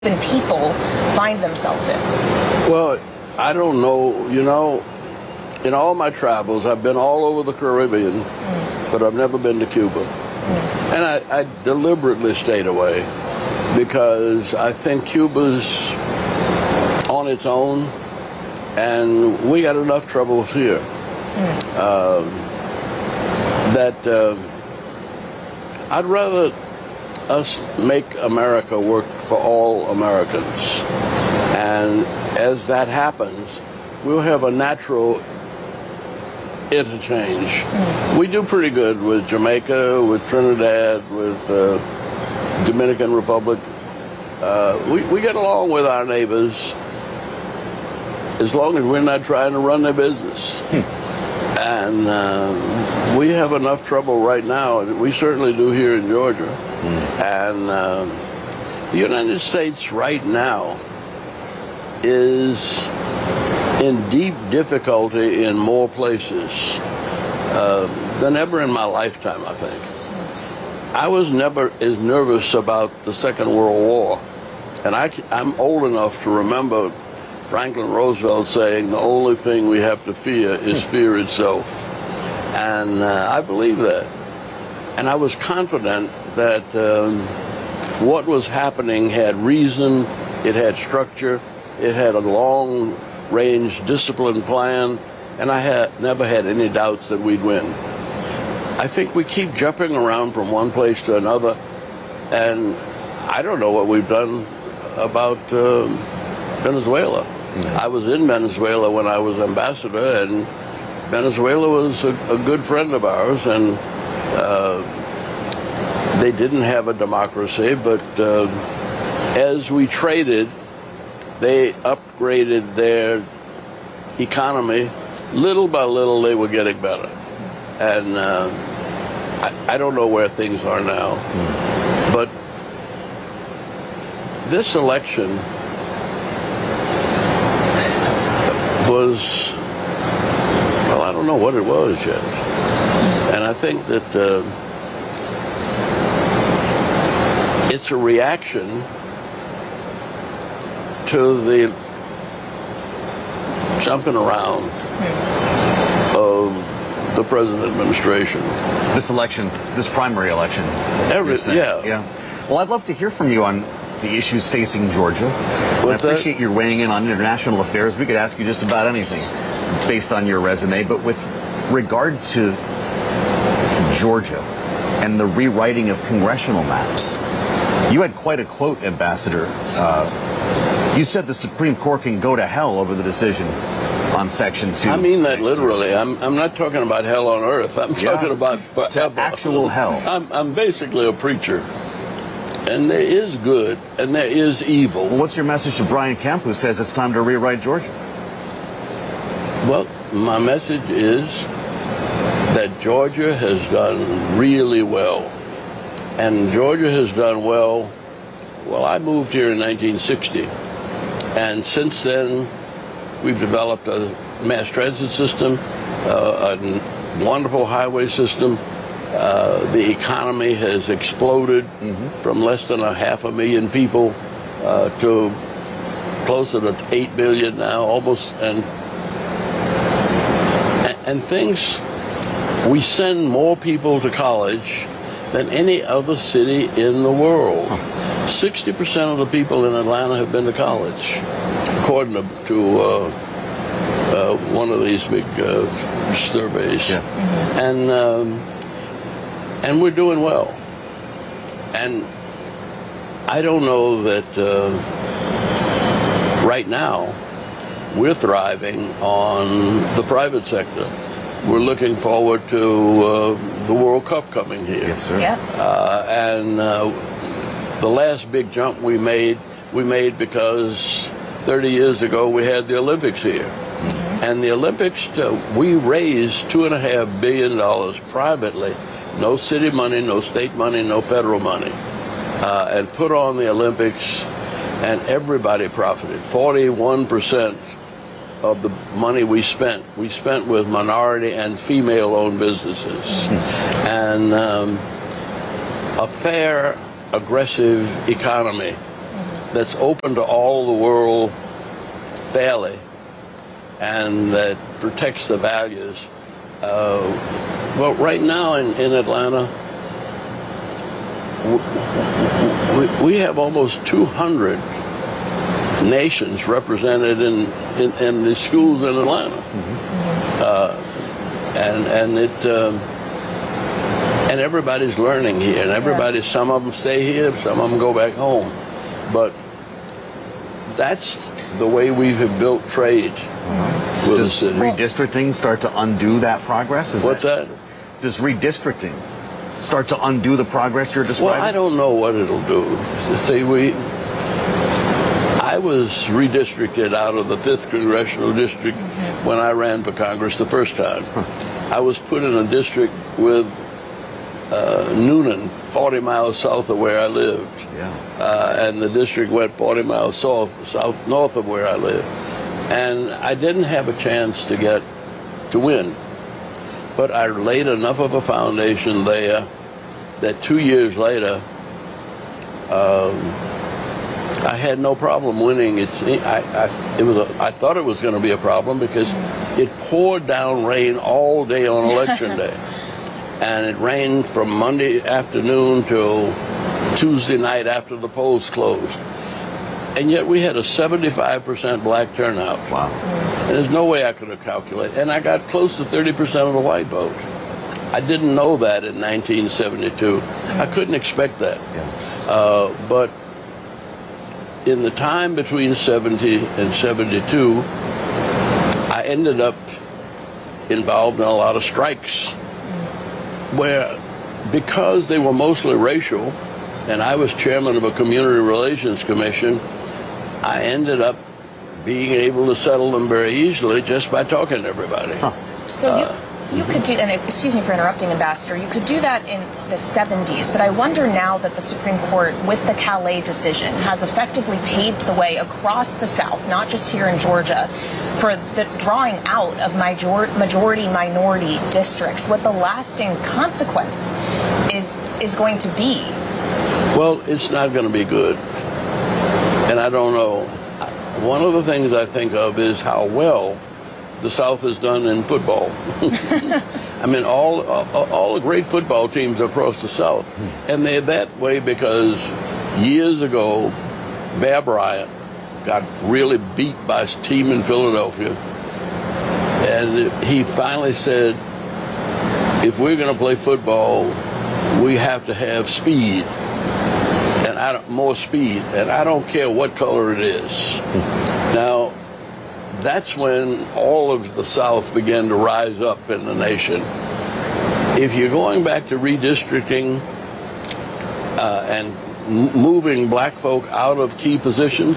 people find themselves in? Well, I don't know. You know, in all my travels, I've been all over the Caribbean, but I've never been to Cuba. And I deliberately stayed away because I think Cuba's on its own, and we got enough troubles here that I'd rather us make America work for all Americans. And as that happens, we'll have a natural interchange. We do pretty good with Jamaica, with Trinidad, with Dominican Republic. We get along with our neighbors as long as we're not trying to run their business. And we have enough trouble right now. We certainly do here in Georgia. And the United States right now is in deep difficulty in more places than ever in my lifetime, I think. I was never as nervous about the Second World War. And I'm old enough to remember Franklin Roosevelt saying the only thing we have to fear is fear itself. And I believe that. And I was confident that what was happening had reason, it had structure, it had a long-range disciplined plan, and I had never had any doubts that we'd win. I think we keep jumping around from one place to another, and I don't know what we've done about Venezuela. I was in Venezuela when I was ambassador, and Venezuela was a good friend of ours, and they didn't have a democracy, but as we traded, they upgraded their economy. Little by little, they were getting better. And I don't know where things are now. But this election was, well, I don't know what it was yet. And I think that it's a reaction to the jumping around of the present administration. This election, this primary election. Yeah. Well, I'd love to hear from you on the issues facing Georgia. I appreciate your weighing in on international affairs. We could ask you just about anything based on your resume, but with regard to Georgia and the rewriting of congressional maps, you had quite a quote, Ambassador. You said the Supreme Court can go to hell over the decision on Section 2. I mean that literally. I'm not talking about hell on earth. I'm talking about actual hell. I'm basically a preacher. And there is good and there is evil. Well, what's your message to Brian Kemp, who says it's time to rewrite Georgia? Well, my message is that Georgia has done really well. And Georgia has done well. Well, I moved here in 1960. And since then, we've developed a mass transit system, a wonderful highway system. The economy has exploded from less than 500,000 people to closer to 8 million now, almost. And things, we send more people to college than any other city in the world. 60% of the people in Atlanta have been to college, according to one of these big surveys. And we're doing well. And I don't know that right now we're thriving on the private sector. We're looking forward to the World Cup coming here. Yes, sir. And the last big jump we made because 30 years ago we had the Olympics here. And the Olympics, we raised $2.5 billion privately. No city money, no state money, no federal money. And put on the Olympics, and everybody profited. 41% of the money we spent with minority and female-owned businesses. And a fair, aggressive economy that's open to all the world fairly and that protects the values. Well, right now in Atlanta, we have almost 200 nations represented in the schools in Atlanta. And everybody's learning here, and some of them stay here, some of them go back home. But that's the way we have built trade with the city. Does redistricting start to undo that progress? What's that? Does redistricting start to undo the progress you're describing? Well, I don't know what it'll do. See, I was redistricted out of the 5th Congressional District when I ran for Congress the first time. I was put in a district with Noonan, 40 miles south of where I lived. And the district went 40 miles north of where I lived. And I didn't have a chance to win. But I laid enough of a foundation there that 2 years later, I had no problem winning. I thought it was going to be a problem because it poured down rain all day on election day. And it rained from Monday afternoon till Tuesday night after the polls closed. And yet we had a 75% black turnout. Wow. And there's no way I could have calculated. And I got close to 30% of the white vote. I didn't know that in 1972. I couldn't expect that. But in the time between 70 and 72, I ended up involved in a lot of strikes where, because they were mostly racial, and I was chairman of a community relations commission, I ended up being able to settle them very easily just by talking to everybody. So you could do, and excuse me for interrupting, Ambassador, you could do that in the 70s, but I wonder now that the Supreme Court, with the Calais decision, has effectively paved the way across the South, not just here in Georgia, for the drawing out of majority-minority districts, what the lasting consequence is going to be. Well, it's not going to be good. And I don't know. One of the things I think of is how well the South has done in football. I mean, all the great football teams are across the South. And they're that way because years ago, Bear Bryant got really beat by his team in Philadelphia. And he finally said, if we're going to play football, we have to have speed. And more speed. And I don't care what color it is. Now, that's when all of the South began to rise up in the nation. If you're going back to redistricting and moving black folk out of key positions,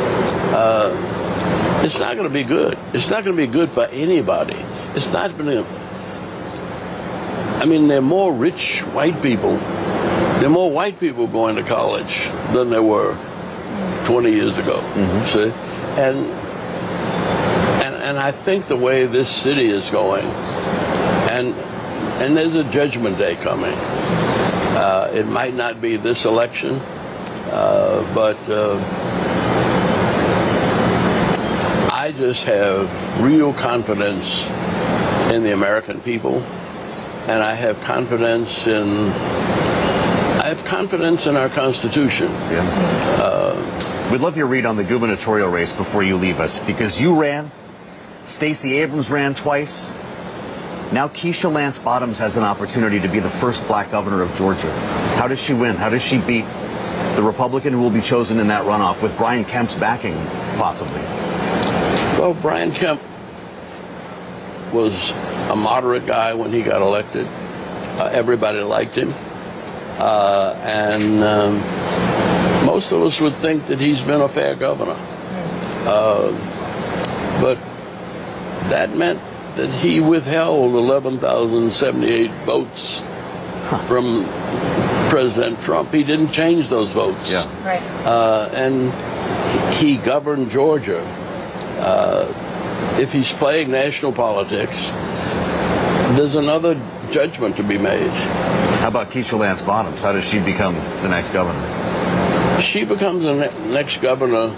it's not going to be good. It's not going to be good for anybody. It's not going to. I mean, there are more rich white people. There are more white people going to college than there were 20 years ago. See? And I think the way this city is going, and there's a judgment day coming. It might not be this election, but I just have real confidence in the American people, and I have confidence in our Constitution. We'd love your read on the gubernatorial race before you leave us, because you ran, Stacey Abrams ran twice. Now Keisha Lance Bottoms has an opportunity to be the first black governor of Georgia. How does she win? How does she beat the Republican who will be chosen in that runoff with Brian Kemp's backing, possibly? Well, Brian Kemp was a moderate guy when he got elected. Everybody liked him. And most of us would think that he's been a fair governor. But that meant that he withheld 11,078 votes from President Trump. He didn't change those votes. And he governed Georgia. If he's playing national politics, there's another judgment to be made. How about Keisha Lance Bottoms? How does she become the next governor? she becomes the next governor